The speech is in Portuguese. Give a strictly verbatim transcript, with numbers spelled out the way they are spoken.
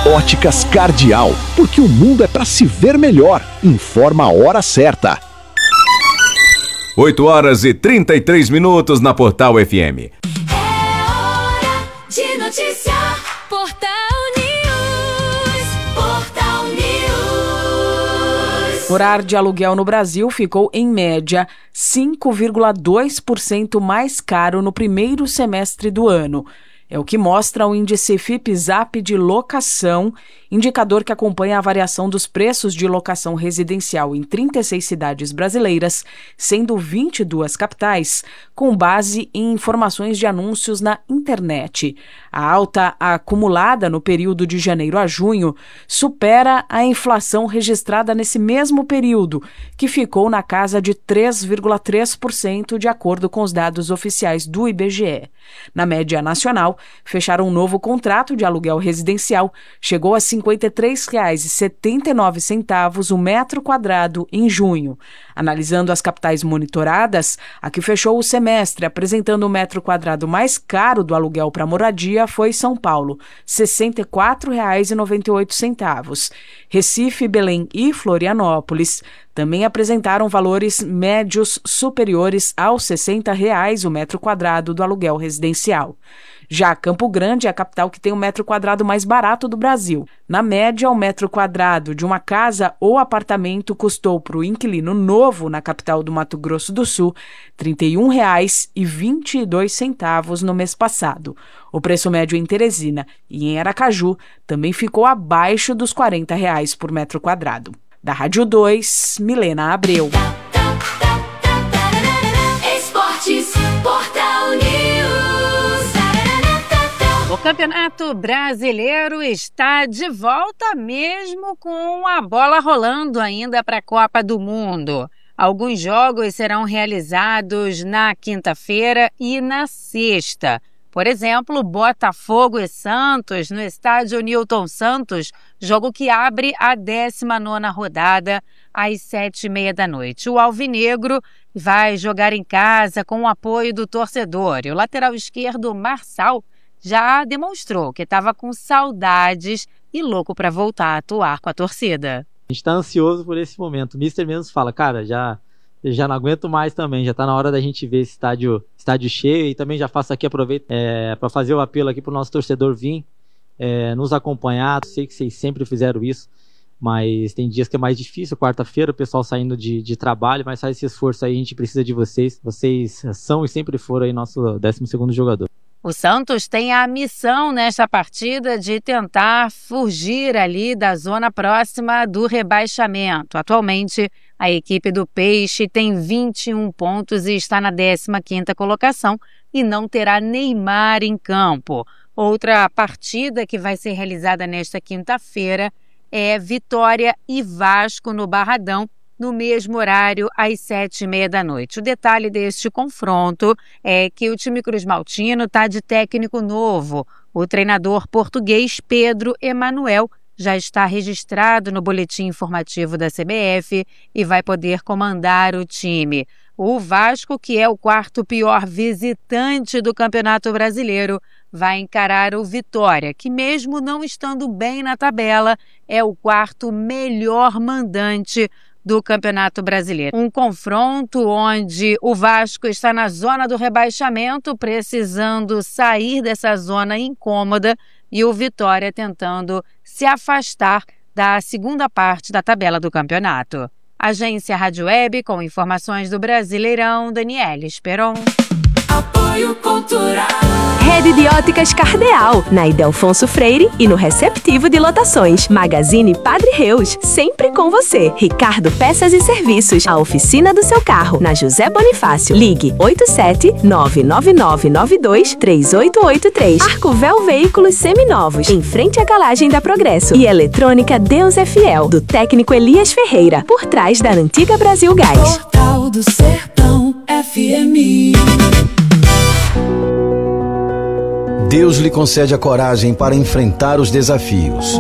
Óticas Cardeal, porque o mundo é para se ver melhor. Informa a hora certa. oito horas e trinta e três minutos na Portal F M. É hora de notícia. Portal News. Portal News. Morar de aluguel no Brasil ficou, em média, cinco vírgula dois por cento mais caro no primeiro semestre do ano. É o que mostra o índice Fipzap de locação, indicador que acompanha a variação dos preços de locação residencial em trinta e seis cidades brasileiras, sendo vinte e duas capitais, com base em informações de anúncios na internet. A alta acumulada no período de janeiro a junho supera a inflação registrada nesse mesmo período, que ficou na casa de três vírgula três por cento, de acordo com os dados oficiais do I B G E. Na média nacional, fechar um novo contrato de aluguel residencial chegou a cinquenta e três reais e setenta e nove centavos o metro quadrado em junho. Analisando as capitais monitoradas, a que fechou o semestre apresentando o metro quadrado mais caro do aluguel para moradia foi São Paulo, sessenta e quatro reais e noventa e oito centavos. Recife, Belém e Florianópolis também apresentaram valores médios superiores aos sessenta reais o metro quadrado do aluguel residencial. Já Campo Grande é a capital que tem o metro quadrado mais barato do Brasil. Na média, o metro quadrado de uma casa ou apartamento custou para o inquilino novo na capital do Mato Grosso do Sul trinta e um reais e vinte e dois centavos no mês passado. O preço médio em Teresina e em Aracaju também ficou abaixo dos quarenta reais por metro quadrado. Da Rádio dois, Milena Abreu. Esportes, Portal News. O Campeonato Brasileiro está de volta mesmo com a bola rolando ainda para a Copa do Mundo. Alguns jogos serão realizados na quinta-feira e na sexta. Por exemplo, Botafogo e Santos no estádio Newton Santos, jogo que abre a décima nona rodada às sete e meia da noite. O Alvinegro vai jogar em casa com o apoio do torcedor. E o lateral esquerdo, Marçal, já demonstrou que estava com saudades e louco para voltar a atuar com a torcida. A gente está ansioso por esse momento. O Mister mesmo fala, cara, já... já não aguento mais também, já está na hora da gente ver esse estádio, estádio cheio, e também já faço aqui, aproveito é, para fazer o apelo aqui para o nosso torcedor vir é, nos acompanhar. Sei que vocês sempre fizeram isso, mas tem dias que é mais difícil, quarta-feira o pessoal saindo de, de trabalho, mas faz esse esforço aí, a gente precisa de vocês, vocês são e sempre foram aí nosso décimo segundo jogador. O Santos tem a missão nesta partida de tentar fugir ali da zona próxima do rebaixamento. Atualmente, a equipe do Peixe tem vinte e um pontos e está na décima quinta colocação e não terá Neymar em campo. Outra partida que vai ser realizada nesta quinta-feira é Vitória e Vasco no Barradão, no mesmo horário, às sete e meia da noite. O detalhe deste confronto é que o time cruzmaltino está de técnico novo. O treinador português Pedro Emanuel já está registrado no boletim informativo da C B F e vai poder comandar o time. O Vasco, que é o quarto pior visitante do Campeonato Brasileiro, vai encarar o Vitória, que mesmo não estando bem na tabela, é o quarto melhor mandante do Campeonato Brasileiro. Um confronto onde o Vasco está na zona do rebaixamento, precisando sair dessa zona incômoda, e o Vitória tentando se afastar da segunda parte da tabela do campeonato. Agência Rádio Web, com informações do Brasileirão, Daniela Esperon. Apoio Cultural. Rede de Óticas Cardeal, na Ildefonso Freire e no Receptivo de Lotações. Magazine Padre Reus, sempre com você. Ricardo Peças e Serviços, a oficina do seu carro, na José Bonifácio. Ligue oito sete nove nove nove nove dois três oito oito três. Arcovel Veículos Seminovos, em frente à garagem da Progresso. E Eletrônica Deus é Fiel, do técnico Elias Ferreira, por trás da antiga Brasil Gás. Portal do Sertão F M. Deus lhe concede a coragem para enfrentar os desafios.